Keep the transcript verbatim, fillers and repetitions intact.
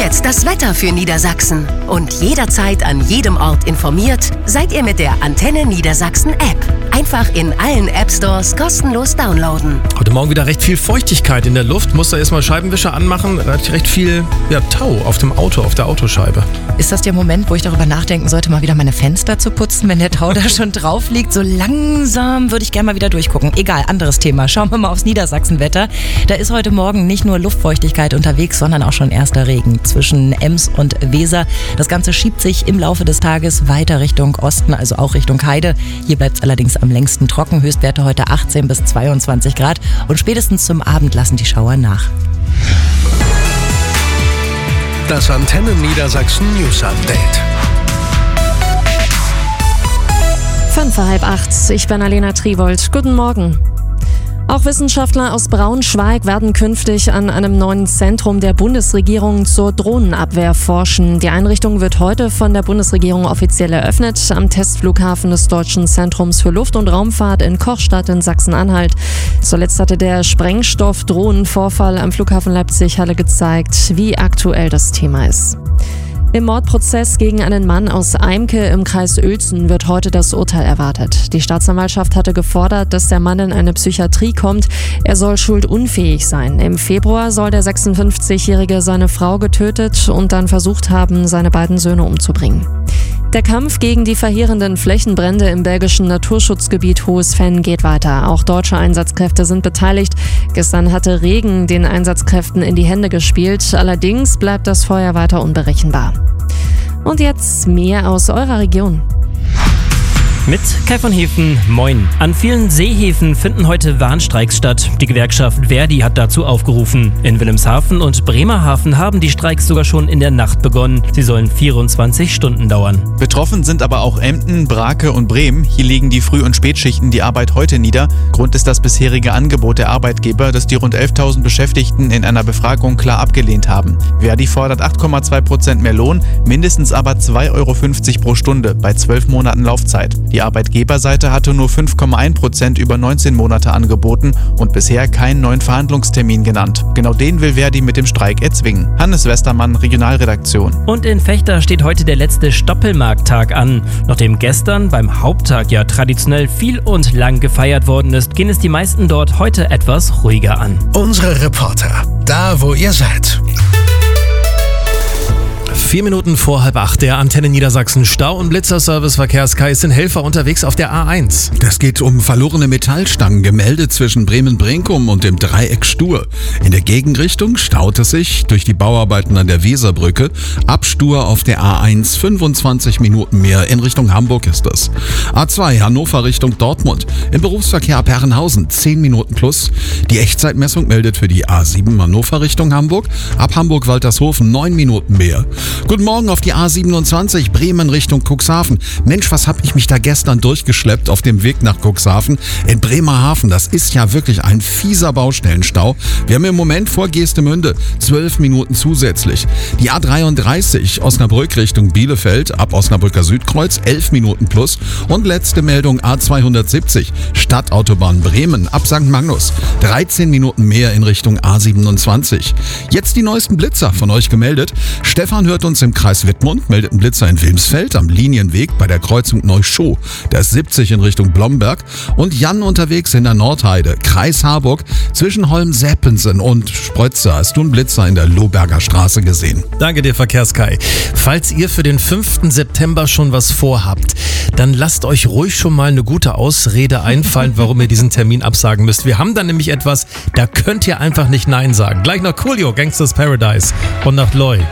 jetzt das Wetter für Niedersachsen. Und jederzeit an jedem Ort informiert seid ihr mit der Antenne Niedersachsen App. Einfach in allen App-Stores kostenlos downloaden. Heute Morgen wieder recht viel Feuchtigkeit in der Luft. Muss da erstmal Scheibenwischer anmachen. Da hat recht viel ja, Tau auf dem Auto, auf der Autoscheibe. Ist das der Moment, wo ich darüber nachdenken sollte, mal wieder meine Fenster zu putzen, wenn der Tau da schon drauf liegt? So langsam würde ich gerne mal wieder durchgucken. Egal, anderes Thema. Schauen wir mal aufs Niedersachsenwetter. Da ist heute Morgen nicht nur Luftfeuchtigkeit unterwegs, sondern auch schon erster Regen zwischen Ems und Weser. Das Ganze schiebt sich im Laufe des Tages weiter Richtung Osten, also auch Richtung Heide. Hier bleibt es allerdings am längsten trocken. Höchstwerte heute achtzehn bis zweiundzwanzig Grad. Und spätestens zum Abend lassen die Schauer nach. Das Antenne Niedersachsen News Update. Fünf vor halb acht. Ich bin Alena Triwold. Guten Morgen. Auch Wissenschaftler aus Braunschweig werden künftig an einem neuen Zentrum der Bundesregierung zur Drohnenabwehr forschen. Die Einrichtung wird heute von der Bundesregierung offiziell eröffnet, am Testflughafen des Deutschen Zentrums für Luft- und Raumfahrt in Kochstadt in Sachsen-Anhalt. Zuletzt hatte der Sprengstoff-Drohnenvorfall am Flughafen Leipzig-Halle gezeigt, wie aktuell das Thema ist. Im Mordprozess gegen einen Mann aus Eimke im Kreis Uelzen wird heute das Urteil erwartet. Die Staatsanwaltschaft hatte gefordert, dass der Mann in eine Psychiatrie kommt. Er soll schuldunfähig sein. Im Februar soll der sechsundfünfzigjährige seine Frau getötet und dann versucht haben, seine beiden Söhne umzubringen. Der Kampf gegen die verheerenden Flächenbrände im belgischen Naturschutzgebiet Hohes Venn geht weiter. Auch deutsche Einsatzkräfte sind beteiligt. Gestern hatte Regen den Einsatzkräften in die Hände gespielt. Allerdings bleibt das Feuer weiter unberechenbar. Und jetzt mehr aus eurer Region. Mit Kai von Hefen, moin. An vielen Seehäfen finden heute Warnstreiks statt. Die Gewerkschaft Verdi hat dazu aufgerufen. In Wilhelmshaven und Bremerhaven haben die Streiks sogar schon in der Nacht begonnen. Sie sollen vierundzwanzig Stunden dauern. Betroffen sind aber auch Emden, Brake und Bremen. Hier legen die Früh- und Spätschichten die Arbeit heute nieder. Grund ist das bisherige Angebot der Arbeitgeber, das die rund elftausend Beschäftigten in einer Befragung klar abgelehnt haben. Verdi fordert acht Komma zwei Prozent mehr Lohn, mindestens aber zwei Euro fünfzig pro Stunde bei zwölf Monaten Laufzeit. Die Arbeitgeberseite hatte nur fünf Komma eins Prozent über neunzehn Monate angeboten und bisher keinen neuen Verhandlungstermin genannt. Genau den will Verdi mit dem Streik erzwingen. Hannes Westermann, Regionalredaktion. Und in Vechta steht heute der letzte Stoppelmarkttag an. Nachdem gestern beim Haupttag ja traditionell viel und lang gefeiert worden ist, gehen es die meisten dort heute etwas ruhiger an. Unsere Reporter, da wo ihr seid. Vier Minuten vor halb acht, der Antenne Niedersachsen Stau- und Blitzerservice Verkehrskais sind Helfer unterwegs auf der A eins. Das geht um verlorene Metallstangen, gemeldet zwischen Bremen-Brinkum und dem Dreieck Stur. In der Gegenrichtung staut es sich durch die Bauarbeiten an der Weserbrücke. Ab Stur auf der A eins fünfundzwanzig Minuten mehr, in Richtung Hamburg ist es. A zwei Hannover Richtung Dortmund. Im Berufsverkehr ab Herrenhausen zehn Minuten plus. Die Echtzeitmessung meldet für die A sieben Hannover Richtung Hamburg. Ab Hamburg-Waltershofen neun Minuten mehr. Guten Morgen auf die A siebenundzwanzig, Bremen Richtung Cuxhaven. Mensch, was hab ich mich da gestern durchgeschleppt auf dem Weg nach Cuxhaven in Bremerhaven. Das ist ja wirklich ein fieser Baustellenstau. Wir haben im Moment vor Geestemünde zwölf Minuten zusätzlich. Die A dreiunddreißig, Osnabrück Richtung Bielefeld, ab Osnabrücker Südkreuz elf Minuten plus. Und letzte Meldung A zweihundertsiebzig, Stadtautobahn Bremen, ab Sankt Magnus. dreizehn Minuten mehr in Richtung A siebenundzwanzig. Jetzt die neuesten Blitzer von euch gemeldet. Stefan hört uns im Kreis Wittmund, meldet einen Blitzer in Wilmsfeld am Linienweg bei der Kreuzung Neuschow. Der ist siebzig in Richtung Blomberg. Und Jan unterwegs in der Nordheide, Kreis Harburg, zwischen Holm-Seppensen und Sprötzer. Hast du einen Blitzer in der Lohberger Straße gesehen? Danke dir, Verkehrskai. Falls ihr für den fünften September schon was vorhabt, dann lasst euch ruhig schon mal eine gute Ausrede einfallen, warum ihr diesen Termin absagen müsst. Wir haben dann nämlich etwas, da könnt ihr einfach nicht Nein sagen. Gleich nach Coolio, Gangsters Paradise und nach Loy.